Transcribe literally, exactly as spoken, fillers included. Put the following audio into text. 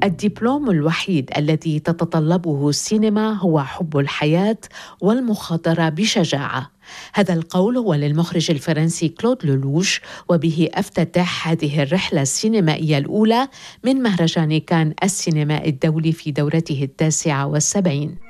الدبلوم الوحيد الذي تتطلبه السينما هو حب الحياة والمخاطرة بشجاعة. هذا القول هو للمخرج الفرنسي كلود لولوش، وبه أفتتح هذه الرحلة السينمائية الأولى من مهرجان كان السينمائي الدولي في دورته التاسعة والسبعين.